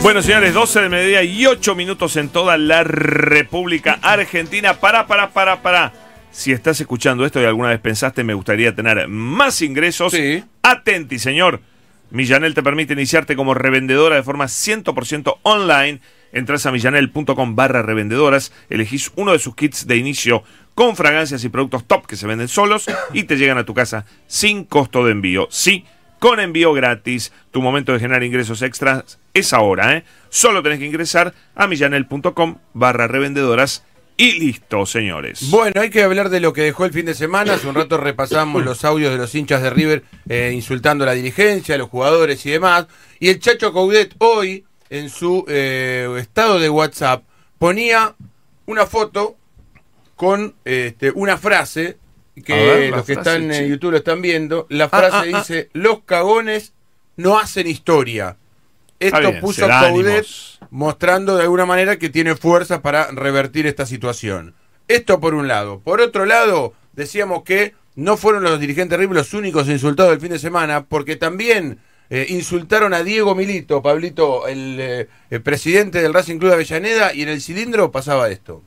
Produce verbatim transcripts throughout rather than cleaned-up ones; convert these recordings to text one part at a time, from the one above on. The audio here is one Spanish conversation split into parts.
Bueno, señores, doce del mediodía y ocho minutos en toda la República Argentina. Para, para, para, para. Si estás escuchando esto y alguna vez pensaste me gustaría tener más ingresos, sí. Atenti, señor. Millanel te permite iniciarte como revendedora de forma cien por ciento online. Entras a millanel.com barra revendedoras, elegís uno de sus kits de inicio con fragancias y productos top que se venden solos y te llegan a tu casa sin costo de envío. Sí, con envío gratis. Tu momento de generar ingresos extras es ahora, ¿eh? Solo tenés que ingresar a millanel.com barra revendedoras y listo, señores. Bueno, hay que hablar de lo que dejó el fin de semana. Hace un rato repasamos los audios de los hinchas de River eh, insultando a la dirigencia, a los jugadores y demás. Y el Chacho Coudet hoy, en su eh, estado de WhatsApp, ponía una foto con este, una frase que ver, los que frase, están en sí. YouTube lo están viendo. La frase ah, ah, dice, ah. los cagones no hacen historia. Esto bien, puso Coudet mostrando de alguna manera que tiene fuerza para revertir esta situación. Esto por un lado. Por otro lado, decíamos que no fueron los dirigentes River los únicos insultados del fin de semana, porque también eh, insultaron a Diego Milito, Pablito, el, eh, el presidente del Racing Club de Avellaneda, y en el cilindro pasaba esto.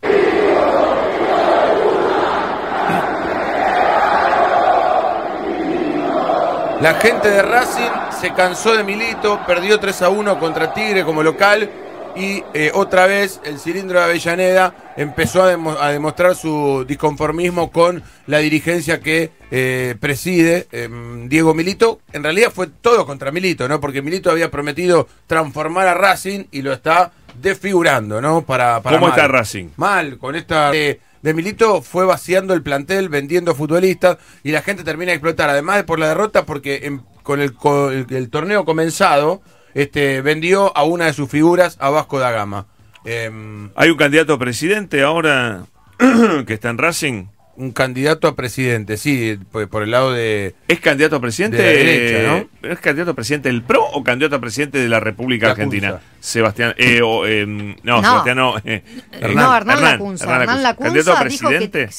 La gente de Racing se cansó de Milito, perdió tres a uno contra Tigre como local y eh, otra vez el cilindro de Avellaneda empezó a, demo- a demostrar su disconformismo con la dirigencia que eh, preside eh, Diego Milito. En realidad fue todo contra Milito, ¿no? Porque Milito había prometido transformar a Racing y lo está desfigurando, ¿no? Para, para ¿Cómo mal. está Racing? Mal, con esta... Eh, de Milito fue vaciando el plantel, vendiendo futbolistas y la gente termina de explotar, además de por la derrota, porque en, con, el, con el, el torneo comenzado este, vendió a una de sus figuras a Vasco da Gama. Eh, Hay un candidato a presidente ahora que está en Racing. Un candidato a presidente, sí, por, por el lado de... ¿Es candidato a presidente? De la derecha, ¿no? ¿Es candidato a presidente del P R O o candidato a presidente de la República La Argentina? Cunza. Sebastián, eh, o, eh, no, no, Sebastián no. Eh, Hernán, no, Hernán Lacunza. Hernán Lacunza ¿Candidato a dijo que presidente?